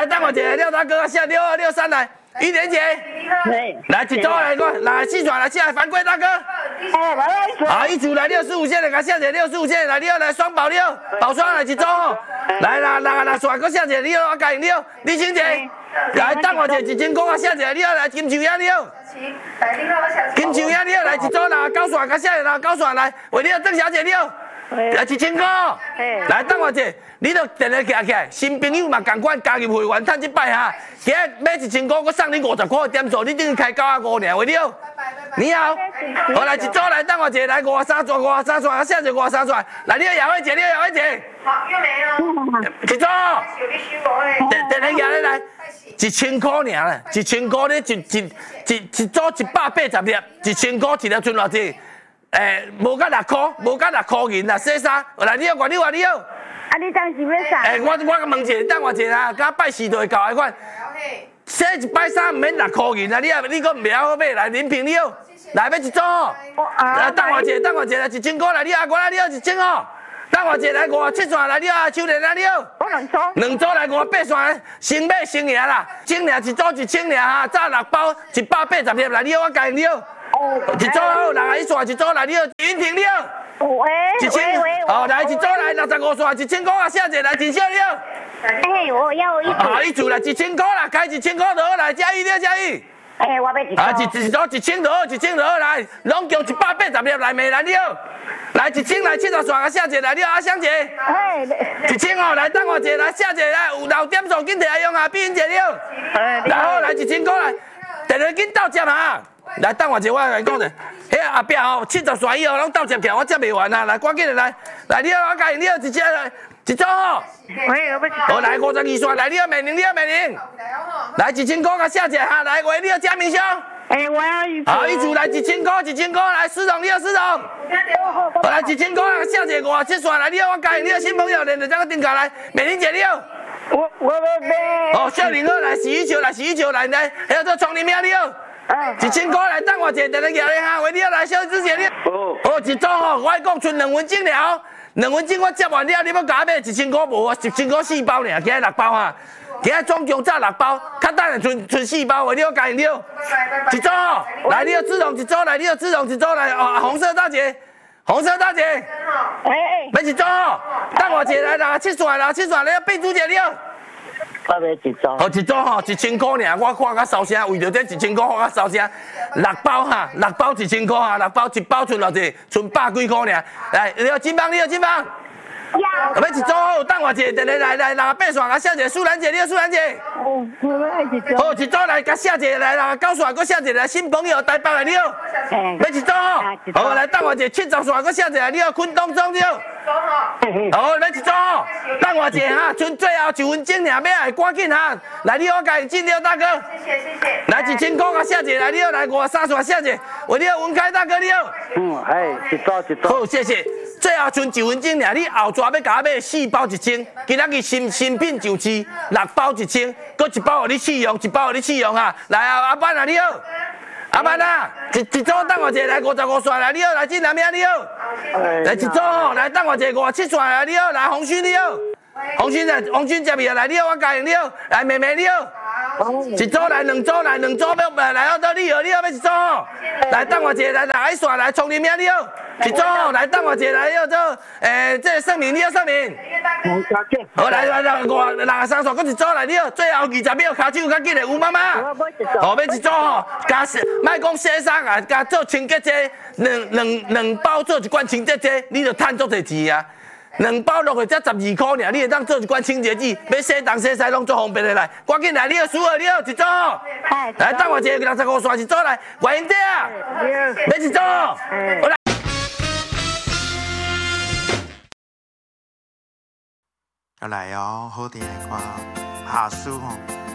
等我一下，廖大哥啊，下623来，1连结。来一组来我，来四串来，下犯规大哥。好，一组来65线的，给下姐65线来6来双保6，保双来一组哦。来啦，刷个下姐6，我加赢6，李清姐。来等我一1000块啊，下姐6来金球鸭6。金球鸭6来一组啦，9串个下姐啦，9串来，为你邓小姐6。来1000块，来等我一下，你著电话徛起来，新朋友嘛共款加入会员，趁一摆哈，今日买1000块，我送你50块点数，你等于开95尔，为了。你好，好来一组来等我一下，来53串，下一53串，来你姚慧姐，好又没了，一组，电话徛来，1000块尔啦，1000块你一组180粒，1000块一粒剩偌济？无甲6块银啦，洗衫，来你好，你好。 啊，你当时要啥？ 我甲问一下，等我一下，甲拜四就会到的款。洗一摆衫毋免6块银啊，你搁唔袂晓买来，林平你好，来要一组。来等我一下，来1000块来，你好1000哦。等我一下来57串来，你好秋莲来你好。 我2组来58串，先买先赢啦，1000尔一组1000尔哈，炸6包180粒来，你好我加你好。一组好，来一串一组来，你好云婷你好。1000，好来一组来65串1000块啊，下一个来陈小你好。 我要一组。 好一组来1000块啦，开1000块就好来，加一。 我要一组。 啊，一组1000就好来，拢共180粒来没来你好。来1000来70串啊，下一个来你好阿香姐。1000哦，来等我一下来，下一个来有留点数紧摕来用啊，碧云姐你好。然后来1000块来，电话紧到接啊。来等我一下，我来讲者，迄后壁吼70串以后拢到接起来，我接袂完啊！来，赶紧的来，你好，我加你好一只来，一组吼。好，来52串，来你好美玲，来1000块甲下一个哈，来喂你好嘉明兄。 我要一组。 好，一组来1000块，来施总你好施总。好，来1000块下一个57串，来你好，我加你好新朋友，连着这个定卡来，美玲姐你好。 我要买。 好，少林哥来洗衣球来，还有这丛林喵你好。1000块来等我一下，电话徛咧哈，为你来小之前你。好，一组吼，我讲剩2分钟了，2分钟我接完了，你要甲我买1000块无？1000块4包尔，今日6包哈，今日总共炸6包，较等下剩4包，为你我加赢了。一组来，你要志荣一组来，你要志荣一组来，红色大姐。要一组，等我一下来，7串来，碧珠姐你好。 我要一组。 好一组吼，1000块尔，我看甲烧声，为着这1000块看甲烧声，6包哈，6包1000块哈，6包一包剩偌济，剩100几块尔。来，你好金邦。要一组，等我一下，电话来68串，甲下一个素兰姐，你好素兰姐。 我要一组。 好，一组来，甲下一个来9串，搁下一个来新朋友台北的你好。要一组吼，好来等我一下70串，搁下一个你好昆东中你好。好，要一组，等我一下哈，剩最后1分钟尔，要来赶紧哈，来你好，加进了大哥。谢谢。来1000块啊，下一个来你好，来53串下一个，为你好文开大哥你好。 一组。 好，谢谢。最后剩1分钟尔，你后抓要甲我买4包1000，今仔日新品就市6包1000，搁1包互你试用，1包互你试用哈。来阿班啊你好。阿班啊，一组等我一下来55串来，你好来进南面你好。来一组吼，来等我一下57串来，你好来洪勋你好。洪勋接面来，你好我加赢你好，来妹妹你好。一组来2组要来好到你好要一组吼。来等我一下来线来丛林名你好。一组来等我一下来要做这盛明你好盛明。好来63串，搁一组来你好，最后20秒骹手较紧的吴妈妈。好要一组吼，加莫讲洗衫啊，加做清洁剂，两包做一罐清洁剂，你就赚足侪钱啊。2包落去才12块尔，你会当做一罐清洁剂，要洗东洗西拢做方便的来。赶紧来，你好，苏尔你好，一组。来等我一下65串一组来，原英姐啊，要一组。好来。 要来哦，好听的歌，下输吼。